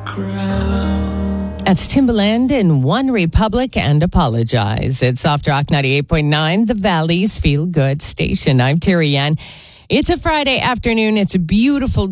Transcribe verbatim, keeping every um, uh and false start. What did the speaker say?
That's Timbaland in One Republic and Apologize. It's Soft Rock ninety-eight point nine, the Valley's Feel Good station. I'm Terry Ann. It's a Friday afternoon. It's a beautiful